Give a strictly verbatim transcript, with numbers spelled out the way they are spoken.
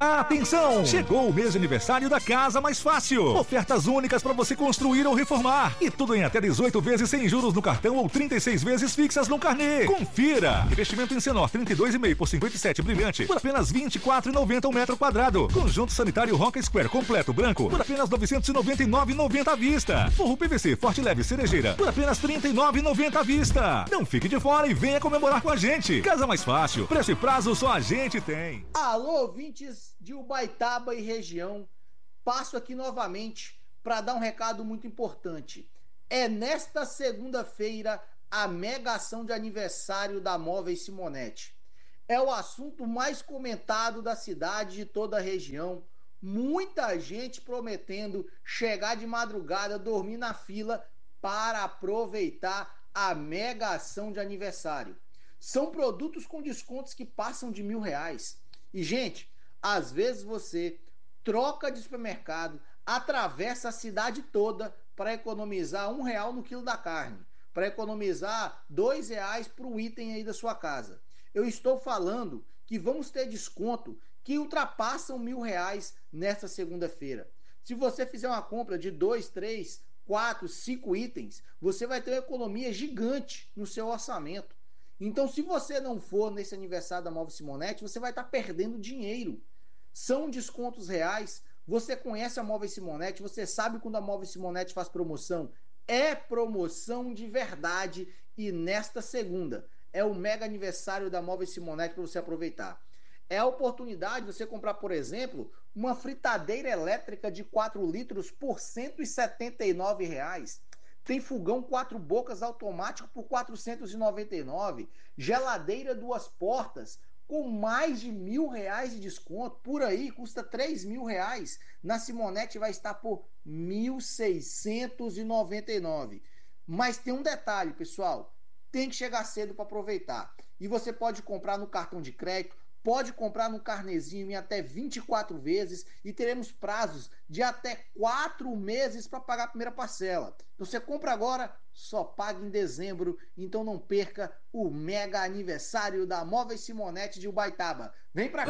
Atenção! Chegou o mês de aniversário da Casa Mais Fácil. Ofertas únicas para você construir ou reformar. E tudo em até dezoito vezes sem juros no cartão ou trinta e seis vezes fixas no carnê. Confira! Investimento em Senor trinta e dois e meio por cinquenta e sete brilhante por apenas vinte e quatro reais e noventa centavos o metro quadrado. Conjunto sanitário Roca Square completo branco por apenas novecentos e noventa e nove reais e noventa centavos à vista. Forro P V C Forte Leve Cerejeira por apenas trinta e nove reais e noventa centavos à vista. Não fique de fora e venha comemorar com a gente. Casa Mais Fácil. Preço e prazo só a gente tem. Alô, ouvintes de Ubaitaba e região, passo aqui novamente para dar um recado muito importante. É nesta segunda-feira a mega ação de aniversário da Móveis Simonetti. É o assunto mais comentado da cidade, de toda a região. Muita gente prometendo chegar de madrugada, dormir na fila para aproveitar a mega ação de aniversário. São produtos com descontos que passam de mil reais. E, gente, às vezes você troca de supermercado, atravessa a cidade toda para economizar um real no quilo da carne, para economizar dois reais para o item aí da sua casa. Eu estou falando que vamos ter desconto que ultrapassam mil reais nesta segunda-feira. Se você fizer uma compra de dois, três, quatro, cinco itens, você vai ter uma economia gigante no seu orçamento. Então, se você não for nesse aniversário da Móveis Simonetti, você vai estar perdendo dinheiro. São descontos reais. Você conhece a Móveis Simonetti, você sabe quando a Móveis Simonetti faz promoção. É promoção de verdade. E nesta segunda é o mega aniversário da Móveis Simonetti para você aproveitar. É a oportunidade de você comprar, por exemplo, uma fritadeira elétrica de quatro litros por cento e setenta e nove reais. Tem fogão quatro bocas automático por quatrocentos e noventa e nove reais. Geladeira duas portas com mais de mil reais de desconto. Por aí custa três mil reais. Na Simonetti vai estar por mil seiscentos e noventa e nove reais. Mas tem um detalhe, pessoal. Tem que chegar cedo para aproveitar. E você pode comprar no cartão de crédito, pode comprar no carnezinho em até vinte e quatro vezes e teremos prazos de até quatro meses para pagar a primeira parcela. Então você compra agora, só paga em dezembro. Então não perca o mega aniversário da Móveis Simonetti de Ubaitaba. Vem pra cá.